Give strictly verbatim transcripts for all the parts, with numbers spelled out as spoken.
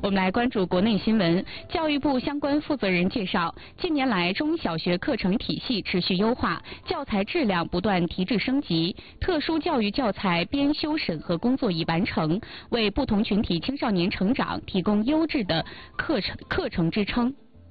我们来关注国内新闻。教育部相关负责人介绍，近年来中小学课程体系持续优化，教材质量不断提质升级，特殊教育教材编修审核工作已完成，为不同群体青少年成长提供优质的课程课程支撑。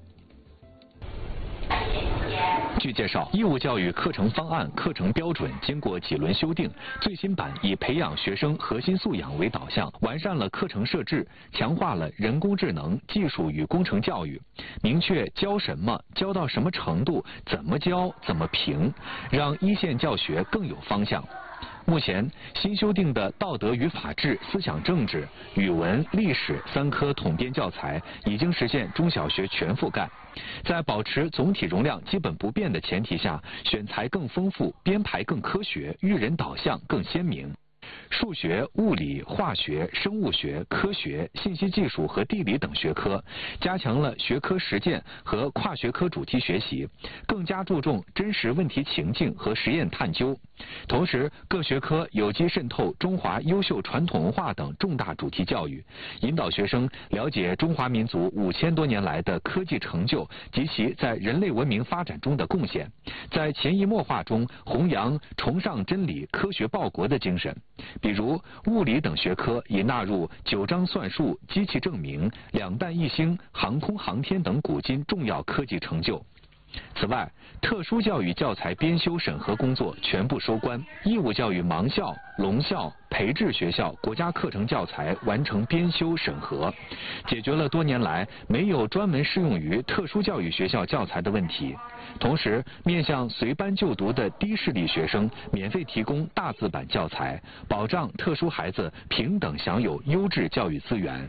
据介绍，义务教育课程方案、课程标准经过几轮修订，最新版以培养学生核心素养为导向，完善了课程设置，强化了人工智能、技术与工程教育，明确教什么、教到什么程度、怎么教、怎么评，让一线教学更有方向。目前，新修订的道德与法治、思想政治、语文、历史三科统编教材已经实现中小学全覆盖。在保持总体容量基本不变的前提下，选材更丰富，编排更科学，育人导向更鲜明。数学、物理、化学、生物学、科学、信息技术和地理等学科，加强了学科实践和跨学科主题学习，更加注重真实问题情境和实验探究。同时，各学科有机渗透中华优秀传统文化等重大主题教育，引导学生了解中华民族五千多年来的科技成就及其在人类文明发展中的贡献，在潜移默化中弘扬崇尚真理、科学报国的精神。比如物理等学科已纳入九章算术、机器证明、两弹一星、航空航天等古今重要科技成就。此外，特殊教育教材编修审核工作全部收官，义务教育盲校、聋校、培智学校国家课程教材完成编修审核，解决了多年来没有专门适用于特殊教育学校教材的问题。同时，面向随班就读的低视力学生，免费提供大字版教材，保障特殊孩子平等享有优质教育资源。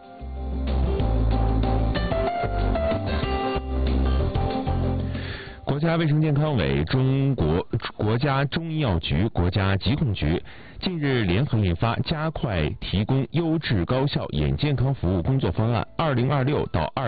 国家卫生健康委、中国国家中医药局、国家疾控局近日联合印发《加快提供优质高效眼健康服务工作方案（二零二六到二